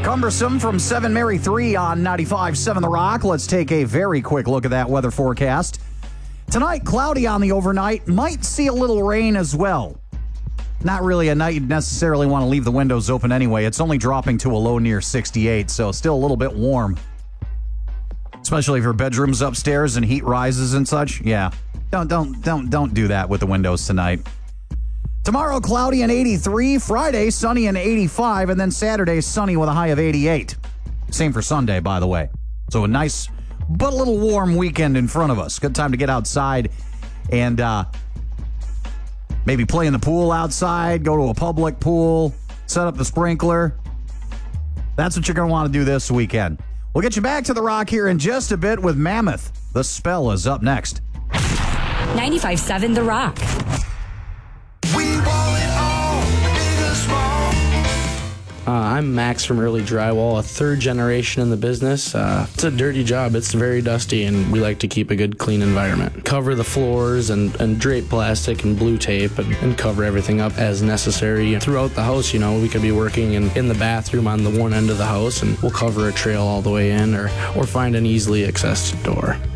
Cumbersome from 7 Mary 3 on 95.7 The Rock. Let's take a very quick look at that weather forecast. Tonight, cloudy on the overnight. Might see a little rain as well. Not really a night you'd necessarily want to leave the windows open anyway. It's only dropping to a low near 68, so still a little bit warm. Especially if your bedroom's upstairs and heat rises and such. Yeah, don't do that with the windows tonight. Tomorrow, cloudy and 83. Friday, sunny and 85. And then Saturday, sunny with a high of 88. Same for Sunday, by the way. So a nice but a little warm weekend in front of us. Good time to get outside and maybe play in the pool outside, go to a public pool, set up the sprinkler. That's what you're going to want to do this weekend. We'll get you back to The Rock here in just a bit with Mammoth. The Spell is up next. 95.7 The Rock. I'm Max from Early Drywall, a third generation in the business. It's a dirty job. It's very dusty, and we like to keep a good, clean environment. Cover the floors and drape plastic and blue tape and cover everything up as necessary. Throughout the house, we could be working in the bathroom on the one end of the house, and we'll cover a trail all the way in or find an easily accessed door.